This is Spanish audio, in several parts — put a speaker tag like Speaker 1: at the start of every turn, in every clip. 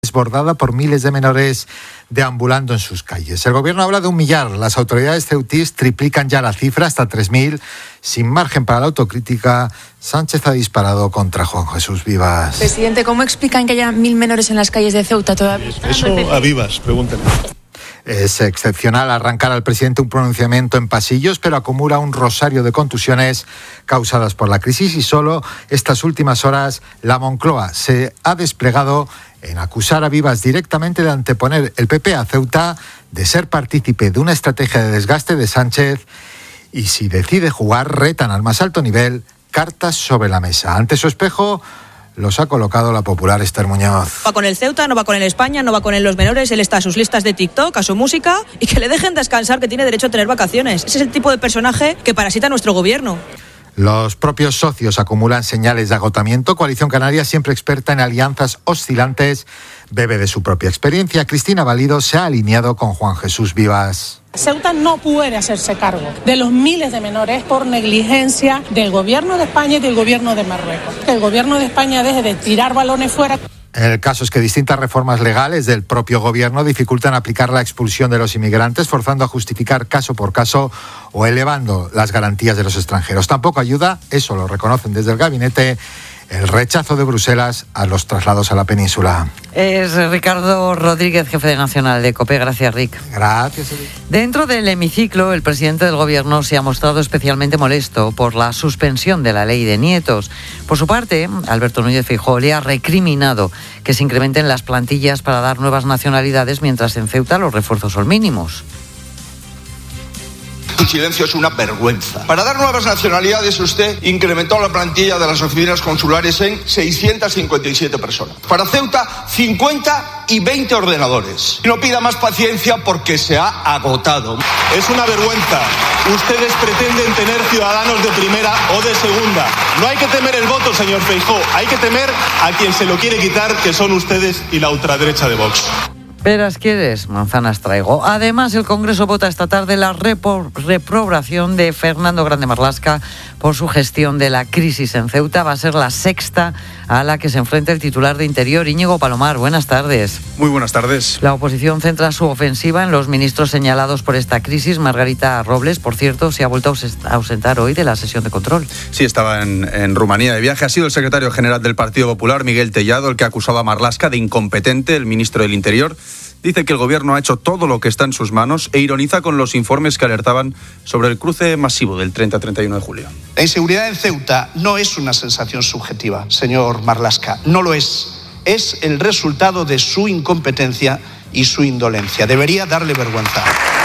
Speaker 1: desbordada por miles de menores deambulando en sus calles. El gobierno habla de 1 millar. Las autoridades ceutís triplican ya la cifra hasta 3.000. Sin margen para la autocrítica, Sánchez ha disparado contra Juan Jesús Vivas.
Speaker 2: Presidente, ¿cómo explican que haya 1.000 menores en las calles de Ceuta todavía?
Speaker 3: Eso a Vivas, pregúntale.
Speaker 1: Es excepcional arrancar al presidente un pronunciamiento en pasillos, pero acumula un rosario de contusiones causadas por la crisis y solo estas últimas horas la Moncloa se ha desplegado en acusar a Vivas directamente de anteponer el PP a Ceuta, de ser partícipe de una estrategia de desgaste de Sánchez y, si decide jugar, retan al más alto nivel cartas sobre la mesa. Ante su espejo los ha colocado la popular Esther Muñoz.
Speaker 4: Va con el Ceuta, no va con el España, no va con los menores, él está a sus listas de TikTok, a su música y que le dejen descansar, que tiene derecho a tener vacaciones. Ese es el tipo de personaje que parasita nuestro gobierno.
Speaker 1: Los propios socios acumulan señales de agotamiento. Coalición Canaria, siempre experta en alianzas oscilantes, bebe de su propia experiencia. Cristina Valido se ha alineado con Juan Jesús Vivas.
Speaker 5: Ceuta no puede hacerse cargo de los miles de menores por negligencia del gobierno de España y del gobierno de Marruecos. Que el gobierno de España deje de tirar balones fuera.
Speaker 1: El caso es que distintas reformas legales del propio gobierno dificultan aplicar la expulsión de los inmigrantes, forzando a justificar caso por caso o elevando las garantías de los extranjeros. Tampoco ayuda, eso lo reconocen desde el gabinete, el rechazo de Bruselas a los traslados a la península.
Speaker 6: Es Ricardo Rodríguez, jefe de Nacional de COPE. Gracias, Rick.
Speaker 1: Gracias, Rick.
Speaker 6: Dentro del hemiciclo, el presidente del gobierno se ha mostrado especialmente molesto por la suspensión de la ley de nietos. Por su parte, Alberto Núñez Feijóo le ha recriminado que se incrementen las plantillas para dar nuevas nacionalidades, mientras en Ceuta los refuerzos son mínimos.
Speaker 7: Su silencio es una vergüenza. Para dar nuevas nacionalidades, usted incrementó la plantilla de las oficinas consulares en 657 personas. Para Ceuta, 50 y 20 ordenadores. No pida más paciencia porque se ha agotado.
Speaker 3: Es una vergüenza. Ustedes pretenden tener ciudadanos de primera o de segunda. No hay que temer el voto, señor Feijóo. Hay que temer a quien se lo quiere quitar, que son ustedes y la ultraderecha de Vox.
Speaker 6: Peras quieres, manzanas traigo. Además, el Congreso vota esta tarde la reprobación de Fernando Grande Marlaska por su gestión de la crisis en Ceuta. Va a ser la sexta a la que se enfrenta el titular de Interior, Íñigo Palomar. Buenas tardes.
Speaker 8: Muy buenas tardes.
Speaker 6: La oposición centra su ofensiva en los ministros señalados por esta crisis. Margarita Robles, por cierto, se ha vuelto a ausentar hoy de la sesión de control.
Speaker 8: Sí, estaba en Rumanía de viaje. Ha sido el secretario general del Partido Popular, Miguel Tellado, el que ha acusado a Marlaska de incompetente, el ministro del Interior. Dice que el gobierno ha hecho todo lo que está en sus manos e ironiza con los informes que alertaban sobre el cruce masivo del 30-31 de julio.
Speaker 9: La inseguridad en Ceuta no es una sensación subjetiva, señor Marlaska, no lo es. Es el resultado de su incompetencia y su indolencia. Debería darle vergüenza.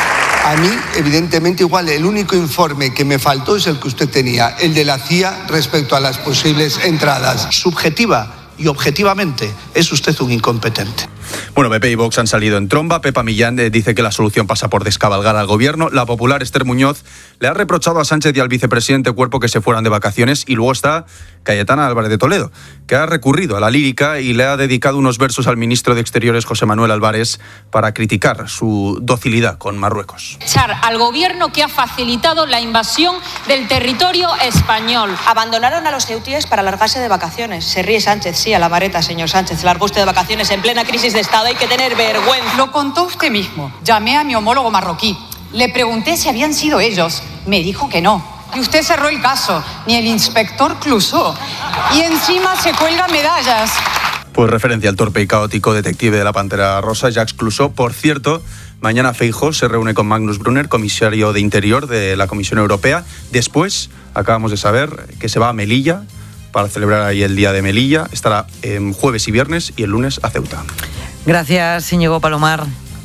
Speaker 10: A mí, evidentemente, igual el único informe que me faltó es el que usted tenía, el de la CIA respecto a las posibles entradas.
Speaker 9: Subjetiva y objetivamente es usted un incompetente.
Speaker 8: Bueno, PP y Vox han salido en tromba. Pepa Millán dice que la solución pasa por descabalgar al gobierno. La popular Esther Muñoz le ha reprochado a Sánchez y al vicepresidente Cuerpo que se fueran de vacaciones. Y luego está Cayetana Álvarez de Toledo, que ha recurrido a la lírica y le ha dedicado unos versos al ministro de Exteriores, José Manuel Álvarez, para criticar su docilidad con Marruecos.
Speaker 11: Echar al gobierno que ha facilitado la invasión del territorio español.
Speaker 4: Abandonaron a los ceutíes para largarse de vacaciones. Se ríe Sánchez, sí, a la vareta, señor Sánchez. Largó usted de vacaciones en plena crisis de Estado. Hay que tener vergüenza.
Speaker 12: Lo contó usted mismo. Llamé a mi homólogo marroquí. Le pregunté si habían sido ellos. Me dijo que no. Y usted cerró el caso. Ni el inspector Clouseau. Y encima se cuelga medallas.
Speaker 8: Pues referencia al torpe y caótico detective de la Pantera Rosa, Jacques Clouseau. Por cierto, mañana Feijóo se reúne con Magnus Brunner, comisario de Interior de la Comisión Europea. Después, acabamos de saber que se va a Melilla para celebrar ahí el Día de Melilla. Estará jueves y viernes y el lunes a Ceuta.
Speaker 6: Gracias, Íñigo Palomar.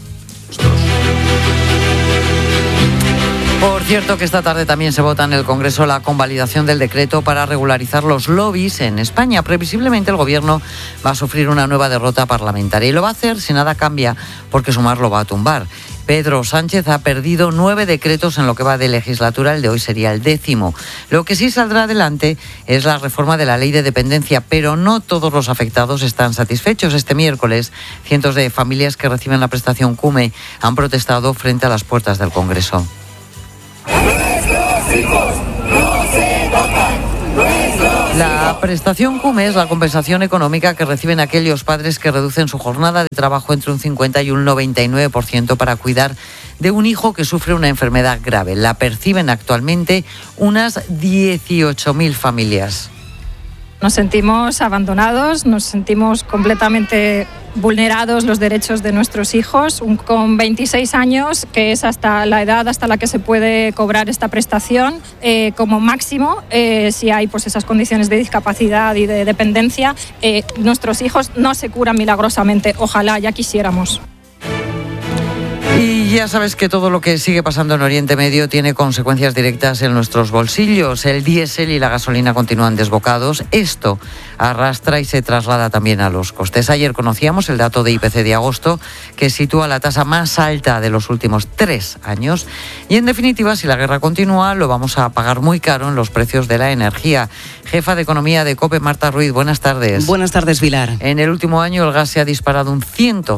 Speaker 6: Por cierto, que esta tarde también se vota en el Congreso la convalidación del decreto para regularizar los lobbies en España. Previsiblemente el gobierno va a sufrir una nueva derrota parlamentaria y lo va a hacer si nada cambia, porque Sumar lo va a tumbar. Pedro Sánchez ha perdido 9 decretos en lo que va de legislatura, el de hoy sería el 10º. Lo que sí saldrá adelante es la reforma de la ley de dependencia, pero no todos los afectados están satisfechos. Este miércoles, cientos de familias que reciben la prestación CUME han protestado frente a las puertas del Congreso.
Speaker 13: Nuestros hijos no se tocan.
Speaker 6: La prestación CUME es la compensación económica que reciben aquellos padres que reducen su jornada de trabajo entre un 50 y un 99% para cuidar de un hijo que sufre una enfermedad grave. La perciben actualmente unas 18.000 familias.
Speaker 13: Nos sentimos abandonados, nos sentimos completamente vulnerados los derechos de nuestros hijos. Con 26 años, que es hasta la edad hasta la que se puede cobrar esta prestación, como máximo, si hay pues esas condiciones de discapacidad y de dependencia, nuestros hijos no se curan milagrosamente. Ojalá, ya quisiéramos.
Speaker 6: Y ya sabes que todo lo que sigue pasando en Oriente Medio tiene consecuencias directas en nuestros bolsillos. El diésel y la gasolina continúan desbocados. Esto arrastra y se traslada también a los costes. Ayer conocíamos el dato de IPC de agosto, que sitúa la tasa más alta de los últimos 3 años. Y en definitiva, si la guerra continúa, lo vamos a pagar muy caro en los precios de la energía. Jefa de Economía de COPE, Marta Ruiz, buenas tardes.
Speaker 14: Buenas tardes, Pilar.
Speaker 6: En el último año el gas se ha disparado un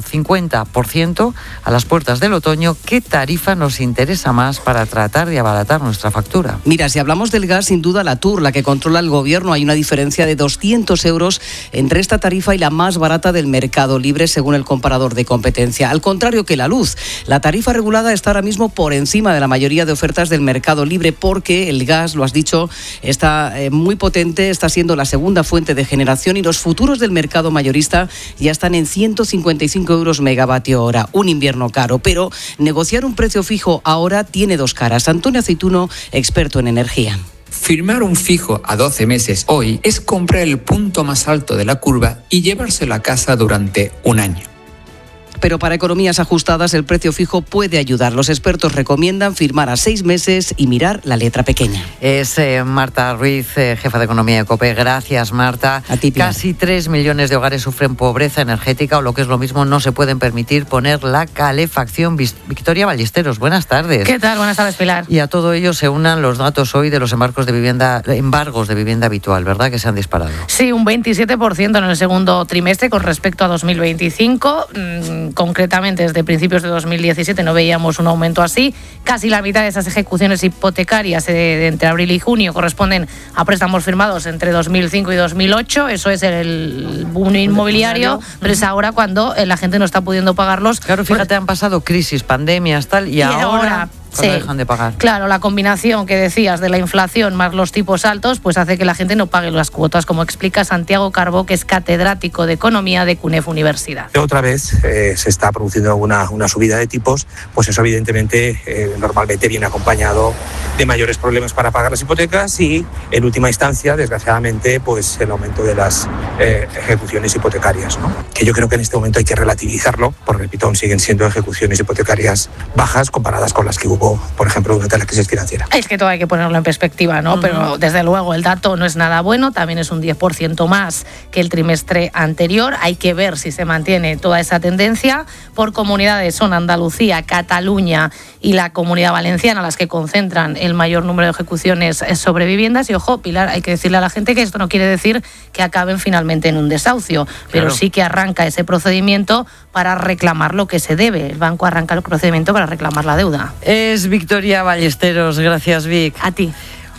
Speaker 6: 150% a las puertas del otoño. ¿Qué tarifa nos interesa más para tratar de abaratar nuestra factura?
Speaker 14: Mira, si hablamos del gas, sin duda la TUR, la que controla el gobierno, hay una diferencia de 200 euros entre esta tarifa y la más barata del mercado libre, según el comparador de competencia. Al contrario que la luz, la tarifa regulada está ahora mismo por encima de la mayoría de ofertas del mercado libre, porque el gas, lo has dicho, está muy potente, está siendo la segunda fuente de generación y los futuros del mercado mayorista ya están en 155 euros megavatio hora. Un invierno caro, pero negociar un precio fijo ahora tiene dos caras. Antonio Aceituno, experto en energía.
Speaker 15: Firmar un fijo a 12 meses hoy es comprar el punto más alto de la curva y llevárselo a casa durante un año.
Speaker 14: Pero para economías ajustadas el precio fijo puede ayudar. Los expertos recomiendan firmar a 6 meses y mirar la letra pequeña.
Speaker 6: Es Marta Ruiz, jefa de Economía de COPE. Gracias, Marta.
Speaker 14: A ti, Pilar.
Speaker 6: Casi 3 millones de hogares sufren pobreza energética, o lo que es lo mismo, no se pueden permitir poner la calefacción. Victoria Ballesteros, buenas tardes.
Speaker 16: ¿Qué tal? Buenas tardes, Pilar.
Speaker 6: Y a todo ello se unan los datos hoy de los embargos de vivienda habitual, ¿verdad?, que se han disparado.
Speaker 16: Sí, un 27% en el segundo trimestre con respecto a 2025. Concretamente, desde principios de 2017 no veíamos un aumento así. Casi la mitad de esas ejecuciones hipotecarias entre abril y junio corresponden a préstamos firmados entre 2005 y 2008. Eso es el boom inmobiliario, pero es ahora cuando la gente no está pudiendo pagarlos.
Speaker 6: Claro, fíjate, han pasado crisis, pandemias, tal, y ahora
Speaker 16: sí,
Speaker 6: dejan de pagar.
Speaker 16: Claro, la combinación que decías de la inflación más los tipos altos, pues hace que la gente no pague las cuotas, como explica Santiago Carbó, que es catedrático de Economía de CUNEF Universidad.
Speaker 17: Otra vez se está produciendo una subida de tipos, pues eso evidentemente normalmente viene acompañado de mayores problemas para pagar las hipotecas y, en última instancia, desgraciadamente, pues el aumento de las ejecuciones hipotecarias, ¿no? Que yo creo que en este momento hay que relativizarlo, porque, repito, siguen siendo ejecuciones hipotecarias bajas comparadas con las que hubo, por ejemplo, durante la crisis financiera.
Speaker 16: Es que todo hay que ponerlo en perspectiva, ¿no? Pero desde luego el dato no es nada bueno, también es un 10% más que el trimestre anterior. Hay que ver si se mantiene toda esa tendencia. Por comunidades son Andalucía, Cataluña y la Comunidad Valenciana las que concentran el mayor número de ejecuciones sobre viviendas. Y ojo, Pilar, hay que decirle a la gente que esto no quiere decir que acaben finalmente en un desahucio, pero sí que arranca ese procedimiento para reclamar lo que se debe. El banco arranca el procedimiento para reclamar la deuda.
Speaker 6: Es Victoria Ballesteros. Gracias, Vic.
Speaker 16: A ti.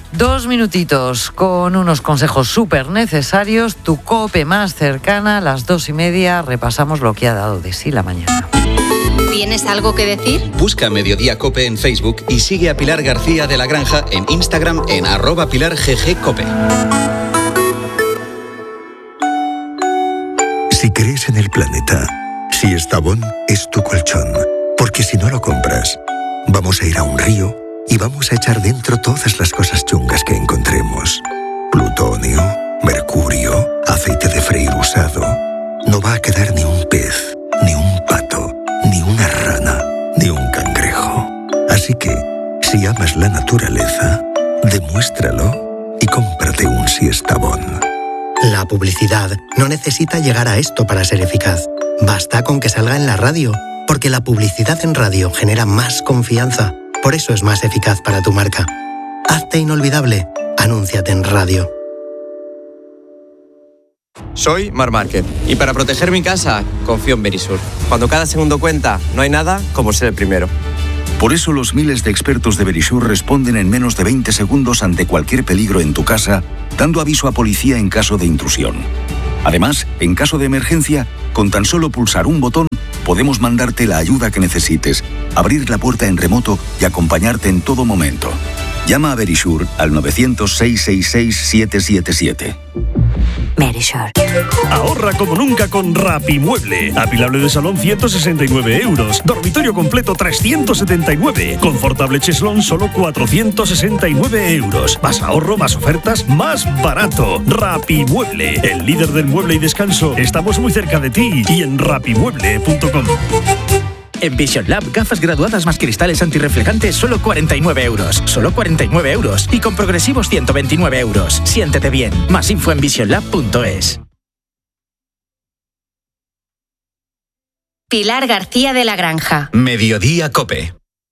Speaker 6: 2 minutitos con unos consejos súper necesarios. Tu COPE más cercana, a las 2:30. Repasamos lo que ha dado de sí la mañana.
Speaker 18: ¿Tienes algo que decir?
Speaker 19: Busca Mediodía COPE en Facebook y sigue a Pilar García de la Granja en Instagram en @PilarGGCope.
Speaker 20: Si crees en el planeta, Siestabón es tu colchón. Porque si no lo compras, vamos a ir a un río y vamos a echar dentro todas las cosas chungas que encontremos. Plutonio, mercurio, aceite de freír usado. No va a quedar ni un pez, ni un pato, ni una rana, ni un cangrejo. Así que, si amas la naturaleza, demuéstralo y cómprate un Siestabón.
Speaker 21: La publicidad no necesita llegar a esto para ser eficaz. Basta con que salga en la radio, porque la publicidad en radio genera más confianza. Por eso es más eficaz para tu marca. Hazte inolvidable. Anúnciate en radio.
Speaker 22: Soy Marc Márquez y para proteger mi casa confío en Berisur. Cuando cada segundo cuenta, no hay nada como ser el primero.
Speaker 2: Por eso los miles de expertos de Verisure responden en menos de 20 segundos ante cualquier peligro en tu casa, dando aviso a policía en caso de intrusión. Además, en caso de emergencia, con tan solo pulsar un botón, podemos mandarte la ayuda que necesites, abrir la puerta en remoto y acompañarte en todo momento. Llama a Verisure al 900-666-777.
Speaker 5: Verisure. Ahorra como nunca con Rapimueble. Apilable de salón 169 euros. Dormitorio completo 379. Confortable cheslón solo 469 euros. Más ahorro, más ofertas, más barato. Rapimueble, el líder del mueble y descanso. Estamos muy cerca de ti y en rapimueble.com.
Speaker 23: En Vision Lab, gafas graduadas más cristales antirreflejantes, solo 49 euros. Solo 49 euros. Y con progresivos 129 euros. Siéntete bien. Más info en visionlab.es.
Speaker 18: Pilar García de la Granja.
Speaker 19: Mediodía COPE.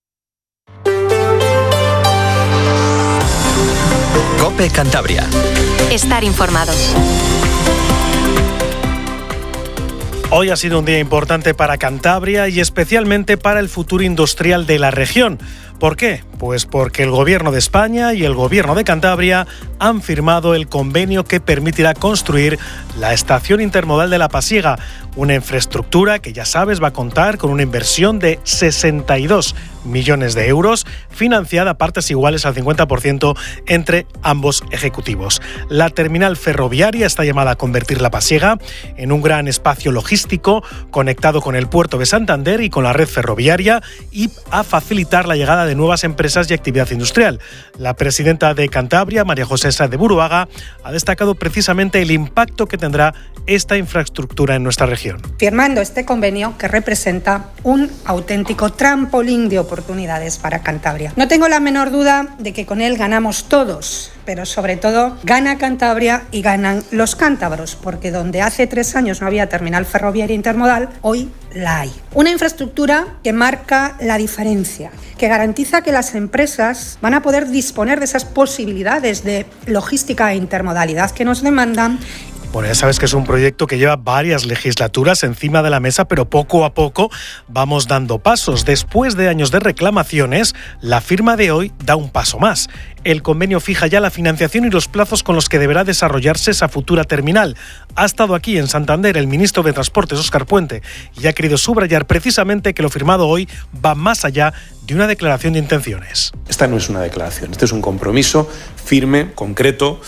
Speaker 19: COPE Cantabria.
Speaker 18: Estar informados.
Speaker 24: Hoy ha sido un día importante para Cantabria y especialmente para el futuro industrial de la región. ¿Por qué? Pues porque el Gobierno de España y el Gobierno de Cantabria han firmado el convenio que permitirá construir la estación intermodal de La Pasiega, una infraestructura que, ya sabes, va a contar con una inversión de 62 millones de euros, financiada a partes iguales al 50% entre ambos ejecutivos. La terminal ferroviaria está llamada a convertir La Pasiega en un gran espacio logístico conectado con el puerto de Santander y con la red ferroviaria y a facilitar la llegada de nuevas empresas y actividad industrial. La presidenta de Cantabria, María José Sáez de Buruaga, ha destacado precisamente el impacto que tendrá esta infraestructura en nuestra región.
Speaker 25: Firmando este convenio que representa un auténtico trampolín de oportunidades para Cantabria. No tengo la menor duda de que con él ganamos todos, pero sobre todo gana Cantabria y ganan los cántabros, porque donde hace 3 años no había terminal ferroviaria intermodal, hoy la hay. Una infraestructura que marca la diferencia, que garantiza que las empresas van a poder disponer de esas posibilidades de logística e intermodalidad que nos demandan.
Speaker 24: Bueno, ya sabes que es un proyecto que lleva varias legislaturas encima de la mesa, pero poco a poco vamos dando pasos. Después de años de reclamaciones, la firma de hoy da un paso más. El convenio fija ya la financiación y los plazos con los que deberá desarrollarse esa futura terminal. Ha estado aquí en Santander el ministro de Transportes, Óscar Puente, y ha querido subrayar precisamente que lo firmado hoy va más allá de una declaración de intenciones.
Speaker 26: Esta no es una declaración, este es un compromiso firme, concreto,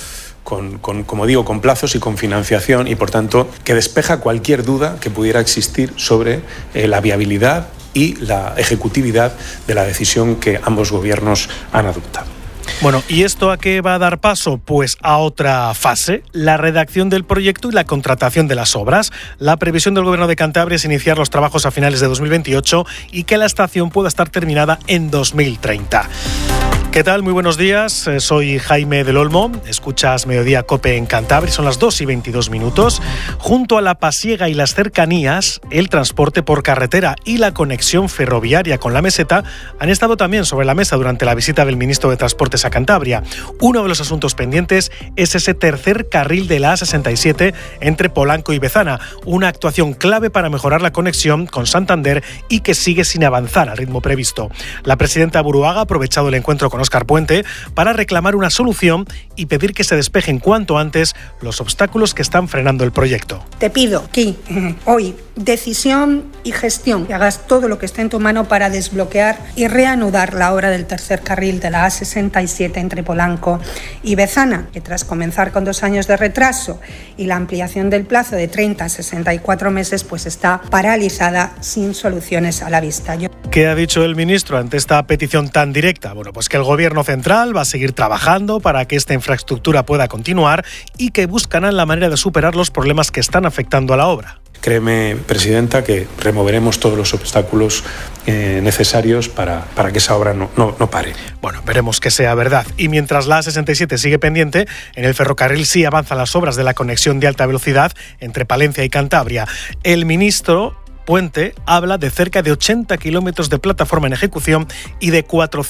Speaker 26: como digo, con plazos y con financiación y, por tanto, que despeja cualquier duda que pudiera existir sobre la viabilidad y la ejecutividad de la decisión que ambos gobiernos han adoptado.
Speaker 24: Bueno, ¿y esto a qué va a dar paso? Pues a otra fase, la redacción del proyecto y la contratación de las obras. La previsión del Gobierno de Cantabria es iniciar los trabajos a finales de 2028 y que la estación pueda estar terminada en 2030. ¿Qué tal? Muy buenos días, soy Jaime del Olmo, escuchas Mediodía COPE en Cantabria, son las 2:22. Junto a La Pasiega y las cercanías, el transporte por carretera y la conexión ferroviaria con la meseta han estado también sobre la mesa durante la visita del ministro de Transportes a Cantabria. Uno de los asuntos pendientes es ese tercer carril de la A67 entre Polanco y Bezana, una actuación clave para mejorar la conexión con Santander y que sigue sin avanzar al ritmo previsto. La presidenta Buruaga ha aprovechado el encuentro con Óscar Puente para reclamar una solución y pedir que se despejen cuanto antes los obstáculos que están frenando el proyecto.
Speaker 25: Te pido aquí, hoy, decisión y gestión, que hagas todo lo que esté en tu mano para desbloquear y reanudar la obra del tercer carril de la A67 entre Polanco y Bezana, que tras comenzar con 2 años de retraso y la ampliación del plazo de 30 a 64 meses, pues está paralizada sin soluciones a la vista.
Speaker 24: ¿Qué ha dicho el ministro ante esta petición tan directa? Bueno, pues que el Gobierno central va a seguir trabajando para que esta infraestructura pueda continuar y que buscarán la manera de superar los problemas que están afectando a la obra.
Speaker 26: Créeme, presidenta, que removeremos todos los obstáculos necesarios para que esa obra no pare.
Speaker 24: Bueno, veremos que sea verdad. Y mientras la A67 sigue pendiente, en el ferrocarril sí avanzan las obras de la conexión de alta velocidad entre Palencia y Cantabria. El ministro Puente habla de cerca de 80 kilómetros de plataforma en ejecución y de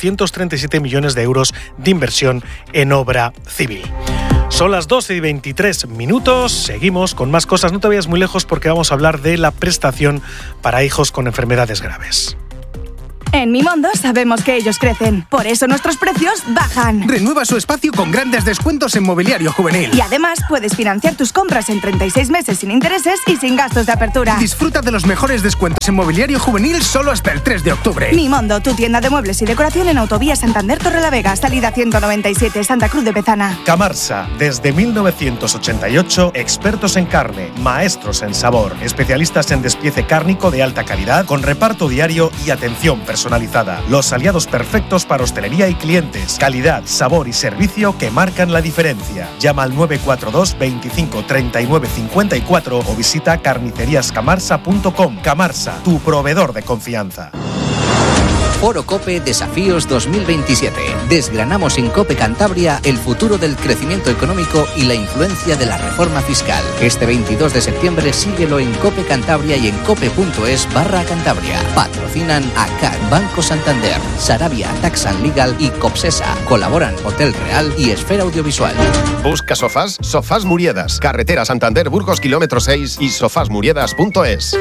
Speaker 24: 437 millones de euros de inversión en obra civil. Son las 2:23. Seguimos con más cosas. No te vayas muy lejos porque vamos a hablar de la prestación para hijos con enfermedades graves.
Speaker 1: En Mimondo sabemos que ellos crecen, por eso nuestros precios bajan.
Speaker 3: Renueva su espacio con grandes descuentos en mobiliario juvenil.
Speaker 1: Y además puedes financiar tus compras en 36 meses sin intereses y sin gastos de apertura.
Speaker 3: Disfruta de los mejores descuentos en mobiliario juvenil solo hasta el 3 de octubre.
Speaker 1: Mimondo, tu tienda de muebles y decoración en Autovía Santander Torrelavega, salida 197, Santa Cruz de Bezana.
Speaker 24: Camarsa, desde 1988, expertos en carne, maestros en sabor, especialistas en despiece cárnico de alta calidad, con reparto diario y atención personalizada. Los aliados perfectos para hostelería y clientes. Calidad, sabor y servicio que marcan la diferencia. Llama al 942 25 39 54 o visita carniceriascamarsa.com. Camarsa, tu proveedor de confianza.
Speaker 7: Foro COPE Desafíos 2027. Desgranamos en COPE Cantabria el futuro del crecimiento económico y la influencia de la reforma fiscal. Este 22 de septiembre síguelo en COPE Cantabria y en cope.es/Cantabria. Patrocinan ACAD, Banco Santander, Sarabia, Tax & Legal y Copsesa. Colaboran Hotel Real y Esfera Audiovisual.
Speaker 9: Busca sofás, Sofás Muriedas. Carretera Santander Burgos kilómetro 6 y sofasmuriedas.es.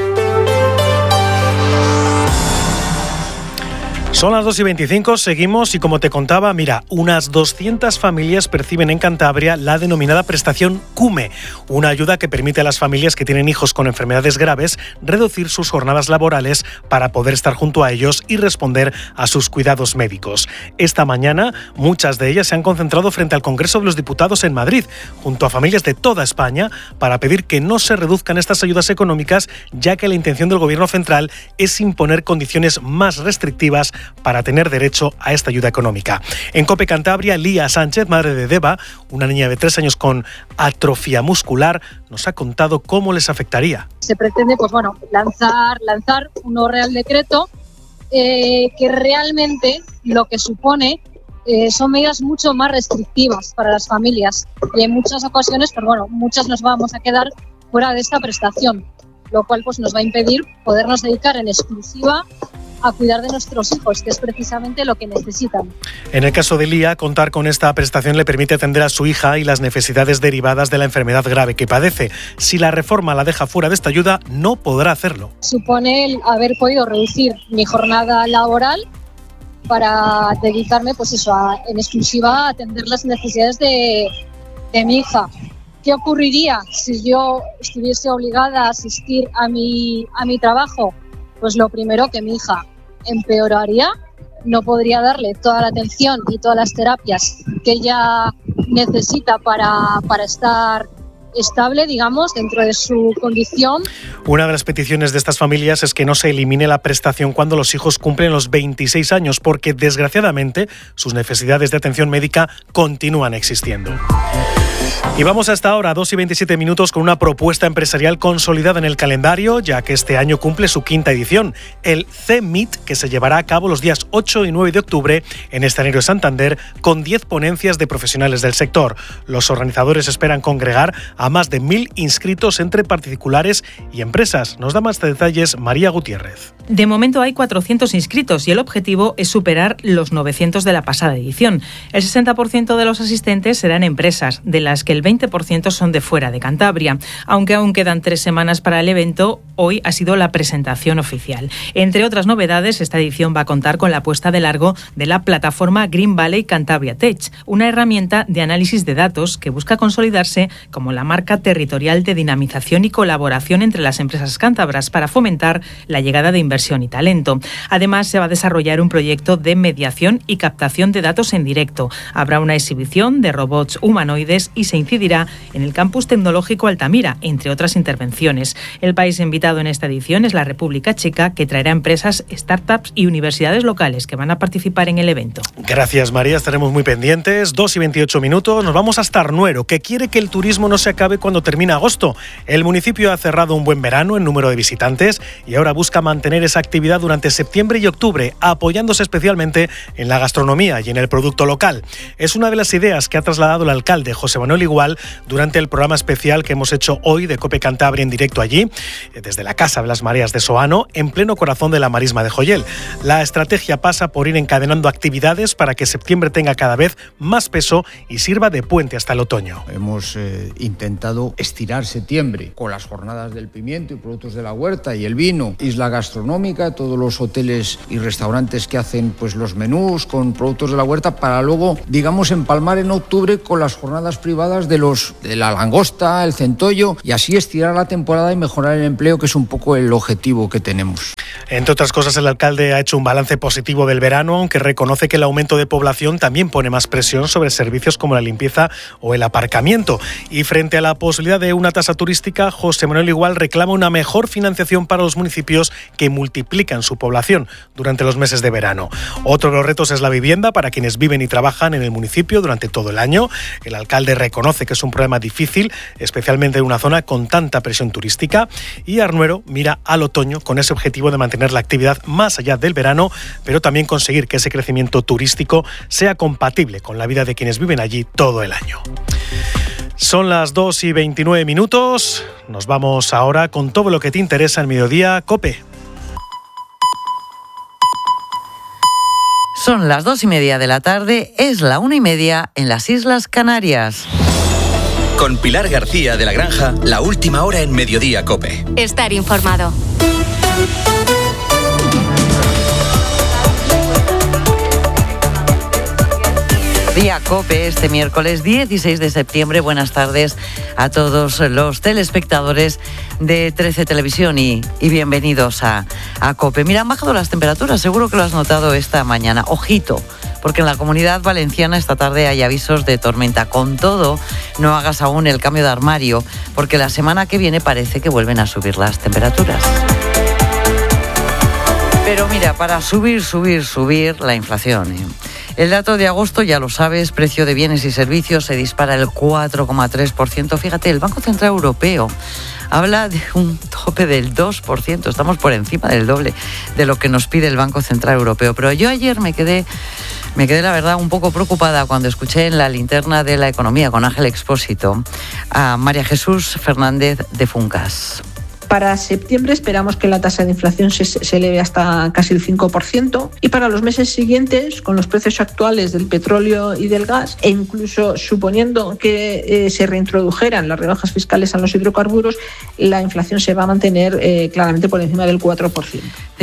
Speaker 24: Son las 2:25, seguimos y como te contaba, mira, unas 200 familias perciben en Cantabria la denominada prestación CUME, una ayuda que permite a las familias que tienen hijos con enfermedades graves reducir sus jornadas laborales para poder estar junto a ellos y responder a sus cuidados médicos. Esta mañana, muchas de ellas se han concentrado frente al Congreso de los Diputados en Madrid, junto a familias de toda España, para pedir que no se reduzcan estas ayudas económicas, ya que la intención del Gobierno central es imponer condiciones más restrictivas para tener derecho a esta ayuda económica. En COPE Cantabria, Lía Sánchez, madre de Deva, una niña de 3 años con atrofia muscular, nos ha contado cómo les afectaría.
Speaker 10: Se pretende, lanzar un nuevo Real Decreto que realmente lo que supone son medidas mucho más restrictivas para las familias y en muchas ocasiones, muchas nos vamos a quedar fuera de esta prestación, lo cual nos va a impedir podernos dedicar en exclusiva a cuidar de nuestros hijos, que es precisamente lo que necesitan.
Speaker 24: En el caso de Lía, contar con esta prestación le permite atender a su hija y las necesidades derivadas de la enfermedad grave que padece. Si la reforma la deja fuera de esta ayuda, no podrá hacerlo.
Speaker 10: Supone el haber podido reducir mi jornada laboral para dedicarme en exclusiva a atender las necesidades de mi hija. ¿Qué ocurriría si yo estuviese obligada a asistir a mi trabajo? Pues lo primero, que mi hija empeoraría, no podría darle toda la atención y todas las terapias que ella necesita para estar estable, dentro de su condición.
Speaker 24: Una de las peticiones de estas familias es que no se elimine la prestación cuando los hijos cumplen los 26 años, porque desgraciadamente sus necesidades de atención médica continúan existiendo. Y vamos hasta ahora, 2:27, con una propuesta empresarial consolidada en el calendario, ya que este año cumple su 5ª edición, el CEMIT, que se llevará a cabo los días 8 y 9 de octubre en Escenario Santander, con 10 ponencias de profesionales del sector. Los organizadores esperan congregar a más de 1.000 inscritos entre particulares y empresas. Nos da más detalles María Gutiérrez.
Speaker 11: De momento hay 400 inscritos y el objetivo es superar los 900 de la pasada edición. El 60% de los asistentes serán empresas, de las que el 20% son de fuera de Cantabria. Aunque aún quedan 3 semanas para el evento, hoy ha sido la presentación oficial. Entre otras novedades, esta edición va a contar con la puesta de largo de la plataforma Green Valley Cantabria Tech, una herramienta de análisis de datos que busca consolidarse como la marca territorial de dinamización y colaboración entre las empresas cántabras para fomentar la llegada de inversión y talento. Además, se va a desarrollar un proyecto de mediación y captación de datos en directo. Habrá una exhibición de robots humanoides y se incidirá en el campus tecnológico Altamira, entre otras intervenciones. El país invitado en esta edición es la República Checa, que traerá empresas, startups y universidades locales que van a participar en el evento.
Speaker 24: Gracias, María, estaremos muy pendientes. 2:28, nos vamos hasta Arnuero, que quiere que el turismo no se acabe cuando termine agosto. El municipio ha cerrado un buen verano en número de visitantes y ahora busca mantener esa actividad durante septiembre y octubre, apoyándose especialmente en la gastronomía y en el producto local. Es una de las ideas que ha trasladado el alcalde José Manuel Igual habitual durante el programa especial que hemos hecho hoy de COPE Cantabria en directo allí, desde la Casa de las Mareas de Soano, en pleno corazón de la marisma de Joyel. La estrategia pasa por ir encadenando actividades para que septiembre tenga cada vez más peso y sirva de puente hasta el otoño.
Speaker 4: Hemos intentado estirar septiembre con las jornadas del pimiento y productos de la huerta y el vino, isla gastronómica, todos los hoteles y restaurantes que hacen pues los menús con productos de la huerta, para luego, digamos, empalmar en octubre con las jornadas privadas de la langosta, el centollo, y así estirar la temporada y mejorar el empleo, que es un poco el objetivo que tenemos.
Speaker 24: Entre otras cosas, el alcalde ha hecho un balance positivo del verano, aunque reconoce que el aumento de población también pone más presión sobre servicios como la limpieza o el aparcamiento. Y frente a la posibilidad de una tasa turística, José Manuel Igual reclama una mejor financiación para los municipios que multiplican su población durante los meses de verano. Otro de los retos es la vivienda para quienes viven y trabajan en el municipio durante todo el año. El alcalde reconoce que es un problema difícil, especialmente en una zona con tanta presión turística. Y Arnuero mira al otoño con ese objetivo de mantener la actividad más allá del verano, pero también conseguir que ese crecimiento turístico sea compatible con la vida de quienes viven allí todo el año. Son las 2:29. Nos vamos ahora con todo lo que te interesa en Mediodía COPE.
Speaker 6: Son las 2:30 de la tarde, es la 1:30 en las Islas Canarias.
Speaker 19: Con Pilar García de la Granja, la última hora en Mediodía COPE.
Speaker 18: Estar informado.
Speaker 6: Día COPE este miércoles 16 de septiembre. Buenas tardes a todos los telespectadores de 13 Televisión y bienvenidos a COPE. Mira, han bajado las temperaturas, seguro que lo has notado esta mañana. Ojito, porque en la Comunidad Valenciana esta tarde hay avisos de tormenta. Con todo, no hagas aún el cambio de armario, porque la semana que viene parece que vuelven a subir las temperaturas. Pero mira, para subir la inflación. El dato de agosto, ya lo sabes, precio de bienes y servicios se dispara el 4,3%. Fíjate, el Banco Central Europeo habla de un tope del 2%. Estamos por encima del doble de lo que nos pide el Banco Central Europeo. Pero yo ayer me quedé la verdad un poco preocupada cuando escuché en la linterna de la economía con Ángel Expósito a María Jesús Fernández de Funcas.
Speaker 8: Para septiembre esperamos que la tasa de inflación se eleve hasta casi el 5%, y para los meses siguientes, con los precios actuales del petróleo y del gas, e incluso suponiendo que se reintrodujeran las rebajas fiscales a los hidrocarburos, la inflación se va a mantener claramente por encima del 4%.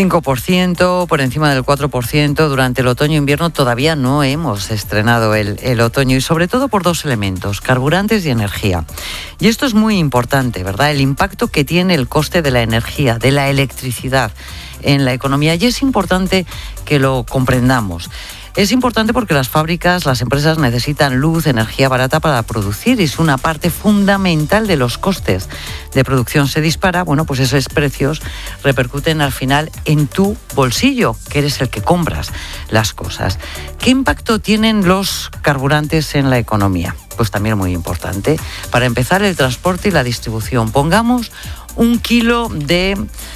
Speaker 6: 5%, por encima del 4% durante el otoño-invierno. Todavía no hemos estrenado el otoño, y sobre todo por dos elementos, carburantes y energía. Y esto es muy importante, ¿verdad? El impacto que tiene el coste de la energía, de la electricidad en la economía, y es importante que lo comprendamos. Es importante porque las fábricas, las empresas necesitan luz, energía barata para producir, y es una parte fundamental de los costes de producción. Se dispara, bueno, pues esos precios repercuten al final en tu bolsillo, que eres el que compras las cosas. ¿Qué impacto tienen los carburantes en la economía? Pues también muy importante. Para empezar, el transporte y la distribución. Pongamos 1 kilo de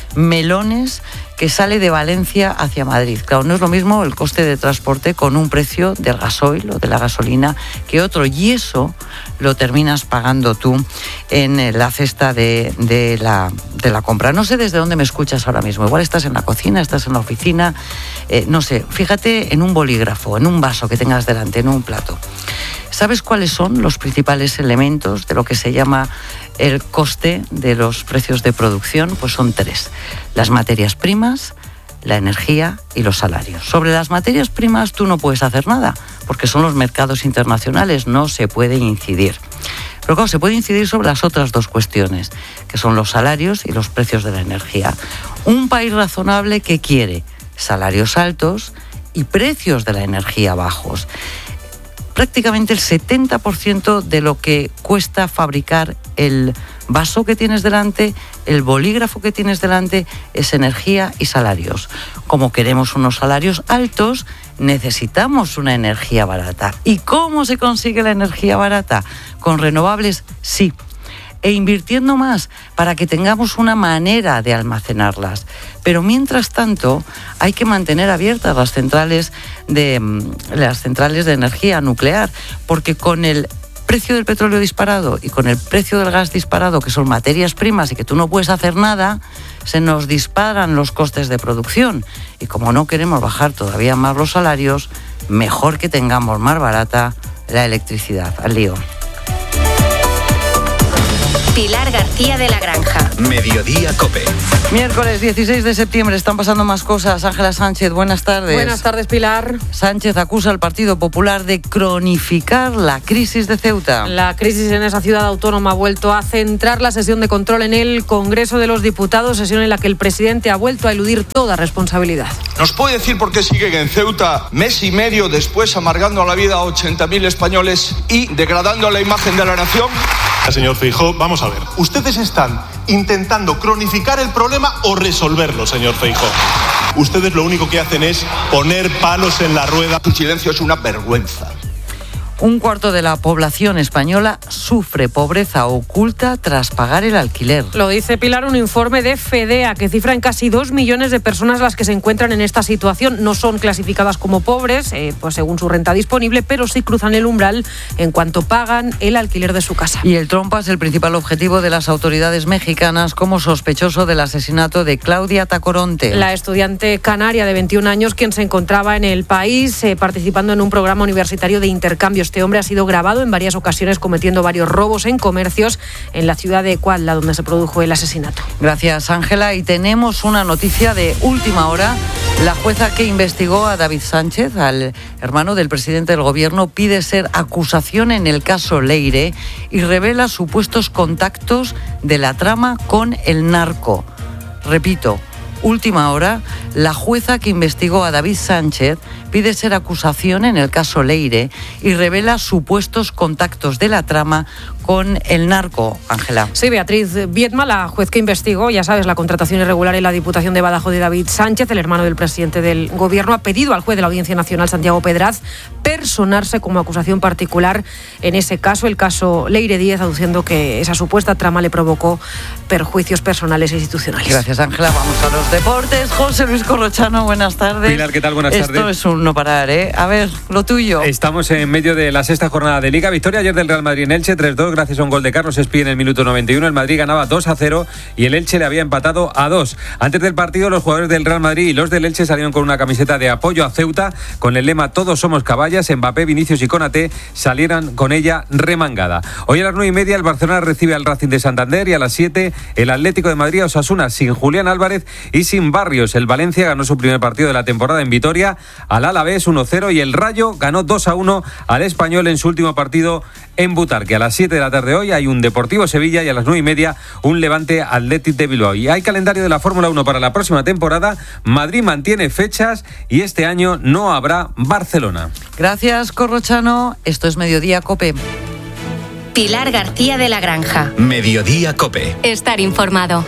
Speaker 6: melones que sale de Valencia hacia Madrid. Claro, no es lo mismo el coste de transporte con un precio del gasoil o de la gasolina que otro, y eso lo terminas pagando tú en la cesta de la compra. No sé desde dónde me escuchas ahora mismo. Igual estás en la cocina, estás en la oficina, no sé. Fíjate en un bolígrafo, en un vaso que tengas delante, en un plato. ¿Sabes cuáles son los principales elementos de lo que se llama el coste de los precios de producción? Pues son 3. Las materias primas, la energía y los salarios. Sobre las materias primas tú no puedes hacer nada, porque son los mercados internacionales, no se puede incidir. Pero claro, se puede incidir sobre las otras dos cuestiones, que son los salarios y los precios de la energía. Un país razonable que quiere salarios altos y precios de la energía bajos. Prácticamente el 70% de lo que cuesta fabricar el vaso que tienes delante, el bolígrafo que tienes delante, es energía y salarios. Como queremos unos salarios altos, necesitamos una energía barata. ¿Y cómo se consigue la energía barata? ¿Con renovables? Sí. E invirtiendo más para que tengamos una manera de almacenarlas. Pero mientras tanto hay que mantener abiertas las centrales de energía nuclear, porque con el precio del petróleo disparado y con el precio del gas disparado, que son materias primas y que tú no puedes hacer nada, se nos disparan los costes de producción. Y como no queremos bajar todavía más los salarios, mejor que tengamos más barata la electricidad. Al lío.
Speaker 18: Pilar García de la Granja.
Speaker 19: Mediodía COPE.
Speaker 6: Miércoles 16 de septiembre, están pasando más cosas. Ángela Sánchez, buenas tardes.
Speaker 12: Buenas tardes, Pilar.
Speaker 6: Sánchez acusa al Partido Popular de cronificar la crisis de Ceuta.
Speaker 12: La crisis en esa ciudad autónoma ha vuelto a centrar la sesión de control en el Congreso de los Diputados, sesión en la que el presidente ha vuelto a eludir toda responsabilidad.
Speaker 13: ¿Nos puede decir por qué siguen en Ceuta mes y medio después amargando la vida a 80.000 españoles y degradando la imagen de la nación?
Speaker 14: Señor Feijóo, vamos a ver. ¿Ustedes están intentando cronificar el problema o resolverlo, señor Feijóo? Ustedes lo único que hacen es poner palos en la rueda.
Speaker 13: Su silencio es una vergüenza.
Speaker 6: Un cuarto de la población española sufre pobreza oculta tras pagar el alquiler.
Speaker 12: Lo dice Pilar, un informe de FEDEA que cifra en casi 2 millones de personas las que se encuentran en esta situación. No son clasificadas como pobres, pues según su renta disponible, pero sí cruzan el umbral en cuanto pagan el alquiler de su casa.
Speaker 6: Y el trompa es el principal objetivo de las autoridades mexicanas como sospechoso del asesinato de Claudia Tacoronte.
Speaker 12: La estudiante canaria de 21 años, quien se encontraba en el país participando en un programa universitario de intercambio. Este hombre ha sido grabado en varias ocasiones cometiendo varios robos en comercios en la ciudad de Cuautla, donde se produjo el asesinato.
Speaker 6: Gracias, Ángela. Y tenemos una noticia de última hora. La jueza que investigó a David Sánchez, al hermano del presidente del gobierno, pide ser acusación en el caso Leire y revela supuestos contactos de la trama con el narco. Repito, última hora, la jueza que investigó a David Sánchez pide ser acusación en el caso Leire y revela supuestos contactos de la trama con el narco. Ángela.
Speaker 12: Sí, Beatriz Viedma, la juez que investigó, ya sabes, la contratación irregular en la Diputación de Badajoz de David Sánchez, el hermano del presidente del gobierno, ha pedido al juez de la Audiencia Nacional, Santiago Pedraz, personarse como acusación particular en ese caso, el caso Leire 10, aduciendo que esa supuesta trama le provocó perjuicios personales e institucionales.
Speaker 6: Gracias, Ángela. Vamos a los deportes. José Luis Corrochano, buenas tardes.
Speaker 15: Pilar, ¿qué tal? Buenas tardes.
Speaker 6: Esto es un no parar, ¿eh? A ver, lo tuyo.
Speaker 15: Estamos en medio de la sexta jornada de Liga. Victoria ayer del Real Madrid en Elche, 3-2, gracias a un gol de Carlos Espí en el minuto 91. El Madrid ganaba 2-0 y el Elche le había empatado a 2. Antes del partido, los jugadores del Real Madrid y los del Elche salieron con una camiseta de apoyo a Ceuta, con el lema "Todos somos caballas". Mbappé, Vinicius y Konaté salieran con ella remangada. Hoy a las 9:30 el Barcelona recibe al Racing de Santander y a las 7 el Atlético de Madrid a Osasuna, sin Julián Álvarez y sin Barrios. El Valencia ganó su primer partido de la temporada en Vitoria al Alavés 1-0 y el Rayo ganó 2-1 al Español en su último partido en Butarque. A las 7 de la tarde hoy hay un Deportivo Sevilla y a las 9:30 un Levante Athletic de Bilbao. Y hay calendario de la Fórmula 1 para la próxima temporada. Madrid mantiene fechas y este año no habrá Barcelona.
Speaker 6: Gracias, Corrochano. Esto es Mediodía COPE.
Speaker 18: Pilar García de la Granja.
Speaker 19: Mediodía COPE.
Speaker 18: Estar informado.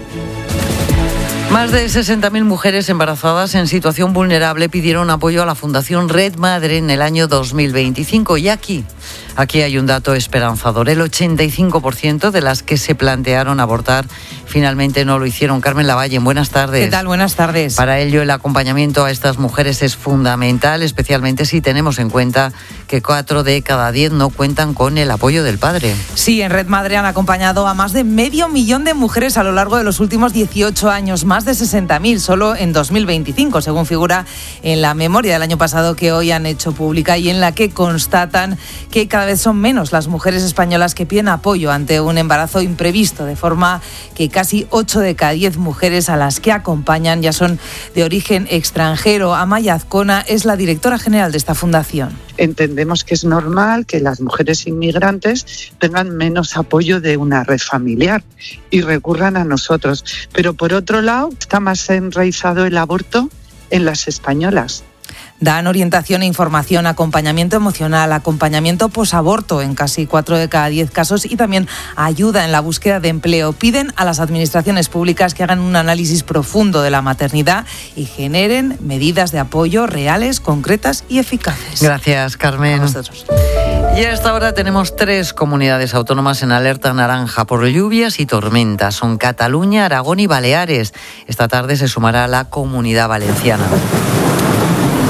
Speaker 6: Más de 60.000 mujeres embarazadas en situación vulnerable pidieron apoyo a la Fundación Red Madre en el año 2025. Y aquí hay un dato esperanzador. El 85% de las que se plantearon abortar finalmente no lo hicieron. Carmen Lavalle, buenas tardes.
Speaker 16: ¿Qué tal? Buenas tardes.
Speaker 6: Para ello, el acompañamiento a estas mujeres es fundamental, especialmente si tenemos en cuenta que 4 de cada 10 no cuentan con el apoyo del padre.
Speaker 16: Sí, en Red Madre han acompañado a más de 500.000 de mujeres a lo largo de los últimos 18 años, más de 60.000 solo en 2025, según figura en la memoria del año pasado que hoy han hecho pública y en la que constatan que cada vez son menos las mujeres españolas que piden apoyo ante un embarazo imprevisto, de forma que casi 8 de cada 10 mujeres a las que acompañan ya son de origen extranjero. Amaya Azcona es la directora general de esta fundación.
Speaker 17: Entendemos que es normal que las mujeres inmigrantes tengan menos apoyo de una red familiar y recurran a nosotros. Pero por otro lado, está más enraizado el aborto en las españolas.
Speaker 16: Dan orientación e información, acompañamiento emocional, acompañamiento posaborto en casi 4 de cada 10 casos y también ayuda en la búsqueda de empleo. Piden a las administraciones públicas que hagan un análisis profundo de la maternidad y generen medidas de apoyo reales, concretas y eficaces.
Speaker 6: Gracias, Carmen.
Speaker 16: A vosotros.
Speaker 6: Y a esta hora tenemos 3 comunidades autónomas en alerta naranja por lluvias y tormentas. Son Cataluña, Aragón y Baleares. Esta tarde se sumará la Comunidad Valenciana.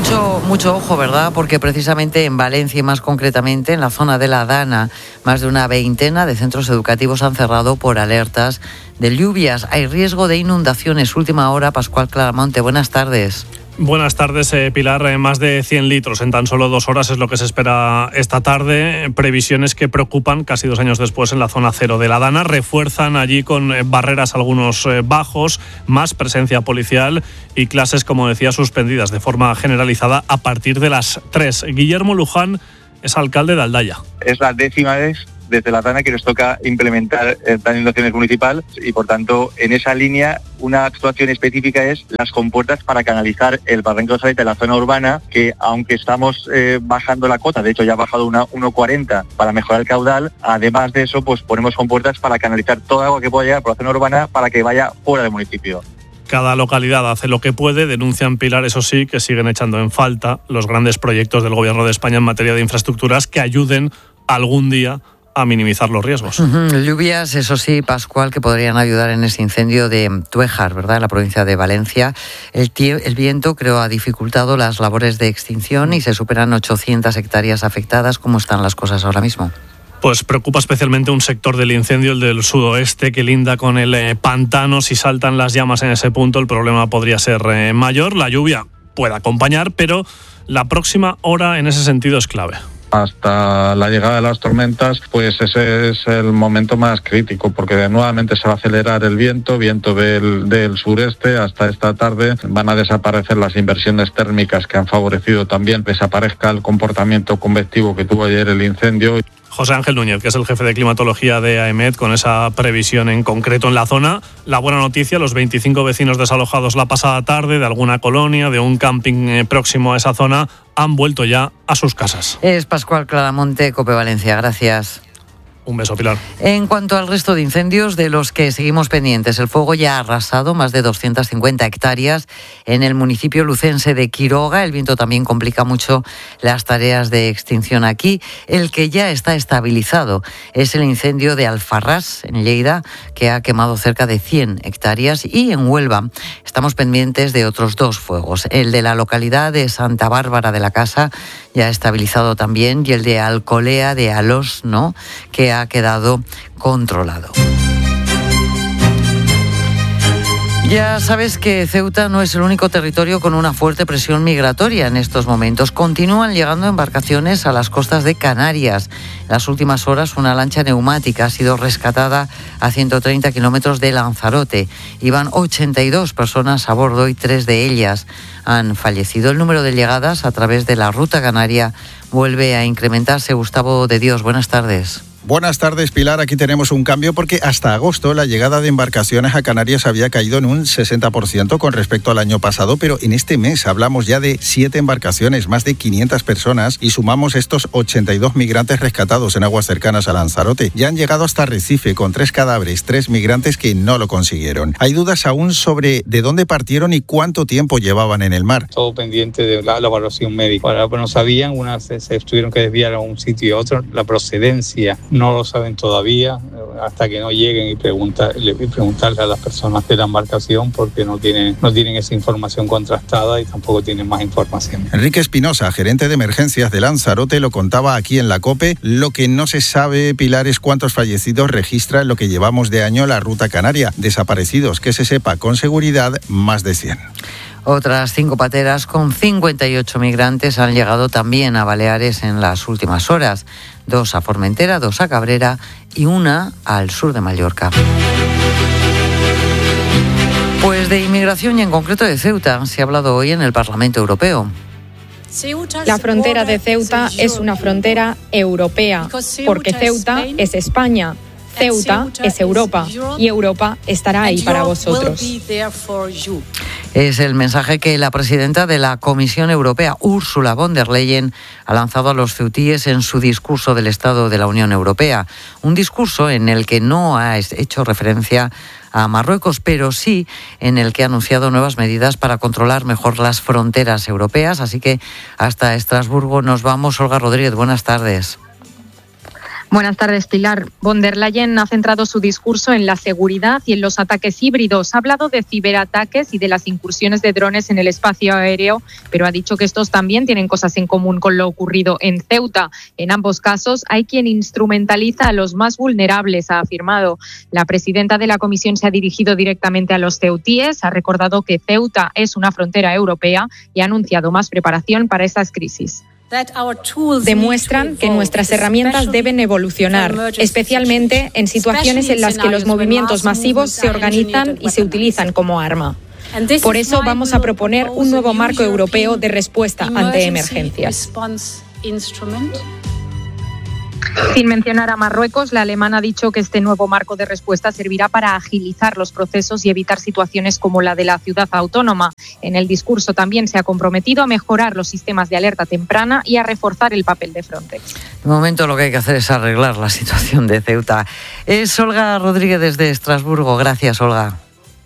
Speaker 6: Mucho ojo, ¿verdad? Porque precisamente en Valencia y más concretamente en la zona de la Dana, más de una veintena de centros educativos han cerrado por alertas de lluvias. Hay riesgo de inundaciones. Última hora, Pascual Claramonte. Buenas tardes.
Speaker 2: Buenas tardes, Pilar. Más de 100 litros en tan solo 2 horas es lo que se espera esta tarde. Previsiones que preocupan casi 2 años después en la zona cero de la Dana. Refuerzan allí con barreras algunos bajos, más presencia policial y clases, como decía, suspendidas de forma generalizada a partir de las 3. Guillermo Luján es alcalde de Aldaya.
Speaker 5: Es la 10ª vez desde la Dana que nos toca implementar el plan de inundaciones municipal y, por tanto, en esa línea una actuación específica es las compuertas para canalizar el barranco de Saleta de la zona urbana, que aunque estamos bajando la cota, de hecho ya ha bajado una 1,40 para mejorar el caudal, además de eso pues ponemos compuertas para canalizar toda agua que pueda llegar por la zona urbana para que vaya fuera del municipio.
Speaker 2: Cada localidad hace lo que puede, denuncian, Pilar, eso sí, que siguen echando en falta los grandes proyectos del Gobierno de España en materia de infraestructuras que ayuden algún día a minimizar los riesgos.
Speaker 6: Lluvias, eso sí, Pascual, que podrían ayudar en ese incendio de Tuéjar, ¿verdad?, en la provincia de Valencia. El viento, creo, ha dificultado las labores de extinción y se superan 800 hectáreas afectadas. ¿Cómo están las cosas ahora mismo?
Speaker 2: Pues preocupa especialmente un sector del incendio, el del sudoeste, que linda con el pantano. Si saltan las llamas en ese punto, el problema podría ser mayor. La lluvia puede acompañar, pero la próxima hora en ese sentido es clave.
Speaker 20: Hasta la llegada de las tormentas, pues ese es el momento más crítico, porque nuevamente se va a acelerar el viento del sureste. Hasta esta tarde van a desaparecer las inversiones térmicas que han favorecido también que desaparezca el comportamiento convectivo que tuvo ayer el incendio.
Speaker 2: José Ángel Núñez, que es el jefe de climatología de AEMET, con esa previsión en concreto en la zona. La buena noticia, los 25 vecinos desalojados la pasada tarde de alguna colonia, de un camping próximo a esa zona, han vuelto ya a sus casas.
Speaker 6: Es Pascual Claramonte, COPE Valencia. Gracias.
Speaker 2: Un beso, Pilar.
Speaker 6: En cuanto al resto de incendios de los que seguimos pendientes, el fuego ya ha arrasado más de 250 hectáreas en el municipio lucense de Quiroga. El viento también complica mucho las tareas de extinción aquí. El que ya está estabilizado es el incendio de Alfarrás, en Lleida, que ha quemado cerca de 100 hectáreas. Y en Huelva estamos pendientes de otros 2 fuegos. El de la localidad de Santa Bárbara de la Casa ya ha estabilizado también, y el de Alcolea de Alosno, que ha quedado controlado. Ya sabes que Ceuta no es el único territorio con una fuerte presión migratoria en estos momentos. Continúan llegando embarcaciones a las costas de Canarias. En las últimas horas, una lancha neumática ha sido rescatada a 130 kilómetros de Lanzarote. Iban 82 personas a bordo y 3 de ellas han fallecido. El número de llegadas a través de la ruta canaria vuelve a incrementarse. Gustavo de Dios, buenas tardes.
Speaker 21: Buenas tardes, Pilar. Aquí tenemos un cambio porque hasta agosto la llegada de embarcaciones a Canarias había caído en un 60% con respecto al año pasado, pero en este mes hablamos ya de 7 embarcaciones, más de 500 personas, y sumamos estos 82 migrantes rescatados en aguas cercanas a Lanzarote. Ya han llegado hasta Recife con 3 cadáveres, 3 migrantes que no lo consiguieron. Hay dudas aún sobre de dónde partieron y cuánto tiempo llevaban en el mar.
Speaker 22: Todo pendiente de la evaluación médica. Ahora no sabían, unas se tuvieron que desviar a un sitio y a otro. La procedencia no lo saben todavía, hasta que no lleguen y preguntarle a las personas de la embarcación, porque no tienen esa información contrastada y tampoco tienen más información.
Speaker 21: Enrique Espinosa, gerente de emergencias de Lanzarote, lo contaba aquí en la COPE. Lo que no se sabe, Pilar, es cuántos fallecidos registra en lo que llevamos de año la ruta canaria. Desaparecidos, que se sepa con seguridad, más de 100.
Speaker 6: Otras 5 pateras con 58 migrantes han llegado también a Baleares en las últimas horas. 2 a Formentera, 2 a Cabrera y 1 al sur de Mallorca. Pues de inmigración y en concreto de Ceuta se ha hablado hoy en el Parlamento Europeo.
Speaker 23: La frontera de Ceuta es una frontera europea, porque Ceuta es España. Ceuta es Europa y Europa estará ahí para vosotros.
Speaker 6: Es el mensaje que la presidenta de la Comisión Europea, Ursula von der Leyen, ha lanzado a los ceutíes en su discurso del Estado de la Unión Europea. Un discurso en el que no ha hecho referencia a Marruecos, pero sí en el que ha anunciado nuevas medidas para controlar mejor las fronteras europeas. Así que hasta Estrasburgo nos vamos. Olga Rodríguez, buenas tardes.
Speaker 23: Buenas tardes, Pilar. Von der Leyen ha centrado su discurso en la seguridad y en los ataques híbridos. Ha hablado de ciberataques y de las incursiones de drones en el espacio aéreo, pero ha dicho que estos también tienen cosas en común con lo ocurrido en Ceuta. En ambos casos hay quien instrumentaliza a los más vulnerables, ha afirmado. La presidenta de la Comisión se ha dirigido directamente a los ceutíes, ha recordado que Ceuta es una frontera europea y ha anunciado más preparación para estas crisis. Demuestran que nuestras herramientas deben evolucionar, especialmente en situaciones en las que los movimientos masivos se organizan y se utilizan como arma. Por eso vamos a proponer un nuevo marco europeo de respuesta ante emergencias. Sin mencionar a Marruecos, la alemana ha dicho que este nuevo marco de respuesta servirá para agilizar los procesos y evitar situaciones como la de la ciudad autónoma. En el discurso también se ha comprometido a mejorar los sistemas de alerta temprana y a reforzar el papel de Frontex.
Speaker 6: De momento lo que hay que hacer es arreglar la situación de Ceuta. Es Olga Rodríguez desde Estrasburgo. Gracias, Olga.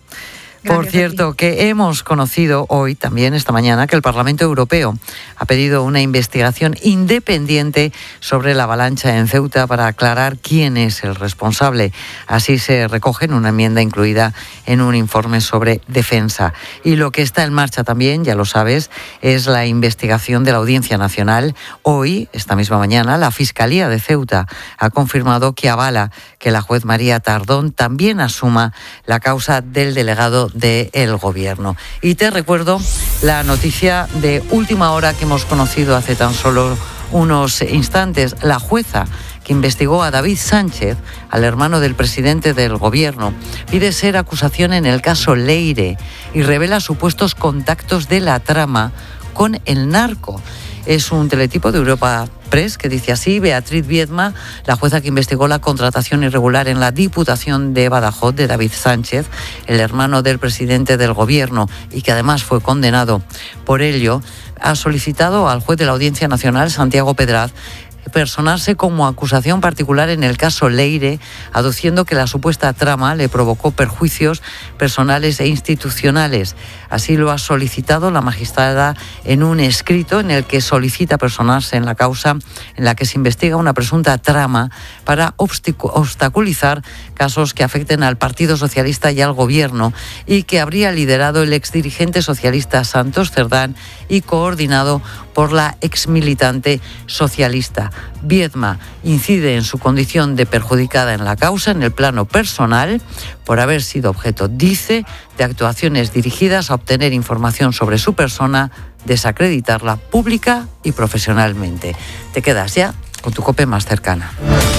Speaker 6: Por cierto, que hemos conocido hoy, también esta mañana, que el Parlamento Europeo ha pedido una investigación independiente sobre la avalancha en Ceuta para aclarar quién es el responsable. Así se recoge en una enmienda incluida en un informe sobre defensa. Y lo que está en marcha también, ya lo sabes, es la investigación de la Audiencia Nacional. Hoy, esta misma mañana, la Fiscalía de Ceuta ha confirmado que avala que la juez María Tardón también asuma la causa del delegado del Gobierno. Y te recuerdo la noticia de última hora que hemos conocido hace tan solo unos instantes. La jueza que investigó a David Sánchez, al hermano del presidente del Gobierno, pide ser acusación en el caso Leire y revela supuestos contactos de la trama con el narco. Es un teletipo de Europa Press que dice así: Beatriz Viedma, la jueza que investigó la contratación irregular en la Diputación de Badajoz de David Sánchez, el hermano del presidente del Gobierno, y que además fue condenado por ello, ha solicitado al juez de la Audiencia Nacional, Santiago Pedraz, personarse como acusación particular en el caso Leire, aduciendo que la supuesta trama le provocó perjuicios personales e institucionales. Así lo ha solicitado la magistrada en un escrito en el que solicita personarse en la causa en la que se investiga una presunta trama para obstaculizar casos que afecten al Partido Socialista y al Gobierno, y que habría liderado el exdirigente socialista Santos Cerdán y coordinado por la exmilitante socialista. Viedma incide en su condición de perjudicada en la causa en el plano personal por haber sido objeto, dice, de actuaciones dirigidas a obtener información sobre su persona, desacreditarla pública y profesionalmente. Te quedas ya con tu COPE más cercana.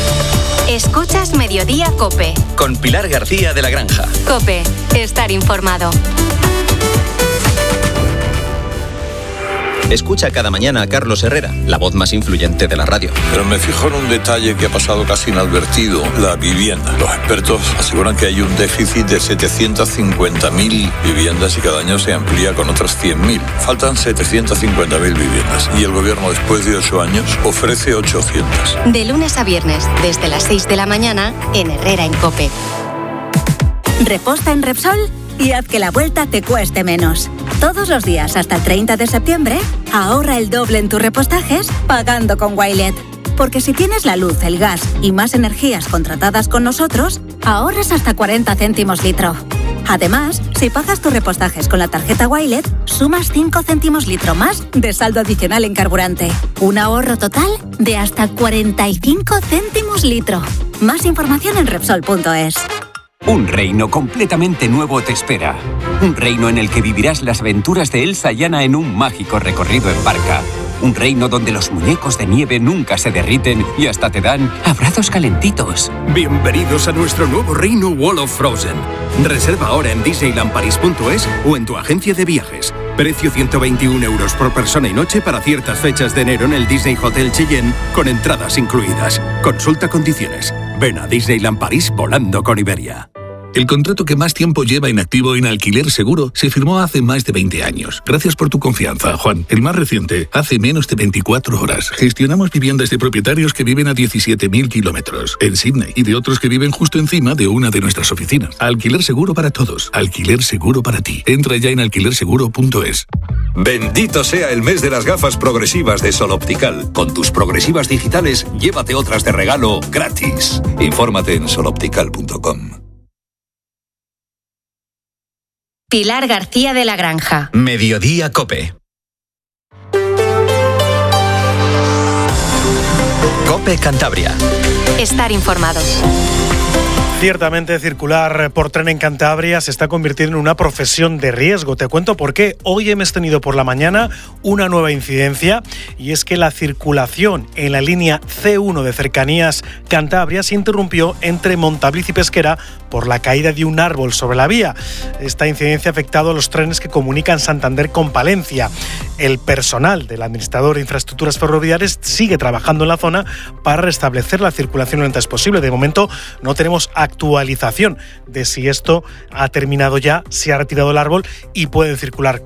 Speaker 18: Escuchas Mediodía COPE.
Speaker 19: Con Pilar García de la Granja.
Speaker 18: COPE, estar informado.
Speaker 19: Escucha cada mañana a Carlos Herrera, la voz más influyente de la radio.
Speaker 1: Pero me fijo en un detalle que ha pasado casi inadvertido: la vivienda. Los expertos aseguran que hay un déficit de 750.000 viviendas y cada año se amplía con otras 100.000. Faltan 750.000 viviendas y el gobierno, después de 8 años, ofrece 800.
Speaker 18: De lunes a viernes, desde las 6 de la mañana, en Herrera en COPE.
Speaker 3: Reposta en Repsol y haz que la vuelta te cueste menos. Todos los días hasta el 30 de septiembre, ahorra el doble en tus repostajes pagando con Wilet. Porque si tienes la luz, el gas y más energías contratadas con nosotros, ahorras hasta 40 céntimos litro. Además, si pagas tus repostajes con la tarjeta Wilet, sumas 5 céntimos litro más de saldo adicional en carburante. Un ahorro total de hasta 45 céntimos litro. Más información en Repsol.es.
Speaker 7: Un reino completamente nuevo te espera. Un reino en el que vivirás las aventuras de Elsa y Anna en un mágico recorrido en barca. Un reino donde los muñecos de nieve nunca se derriten y hasta te dan abrazos calentitos.
Speaker 9: Bienvenidos a nuestro nuevo reino Wall of Frozen. Reserva ahora en disneylandparis.es o en tu agencia de viajes. Precio 121 € por persona y noche para ciertas fechas de enero en el Disney Hotel Cheyenne, con entradas incluidas. Consulta condiciones. Ven a Disneyland París volando con Iberia.
Speaker 25: El contrato que más tiempo lleva inactivo en Alquiler Seguro se firmó hace más de 20 años. Gracias por tu confianza, Juan. El más reciente, hace menos de 24 horas. Gestionamos viviendas de propietarios que viven a 17.000 kilómetros en Sydney y de otros que viven justo encima de una de nuestras oficinas. Alquiler Seguro para todos. Alquiler Seguro para ti. Entra ya en alquilerseguro.es.
Speaker 4: Bendito sea el mes de las gafas progresivas de Sol Optical. Con tus progresivas digitales, llévate otras de regalo gratis. Infórmate en soloptical.com.
Speaker 18: Pilar García de la Granja.
Speaker 19: Mediodía COPE. COPE Cantabria.
Speaker 18: Estar informado.
Speaker 8: Ciertamente, circular por tren en Cantabria se está convirtiendo en una profesión de riesgo. Te cuento por qué. Hoy hemos tenido por la mañana una nueva incidencia, y es que la circulación en la línea C1 de Cercanías Cantabria se interrumpió entre Montabliz y Pesquera por la caída de un árbol sobre la vía. Esta incidencia ha afectado a los trenes que comunican Santander con Palencia. El personal del administrador de infraestructuras ferroviarias sigue trabajando en la zona para restablecer la circulación lo antes posible. De momento no tenemos actualización de si esto ha terminado ya, si ha retirado el árbol y pueden circular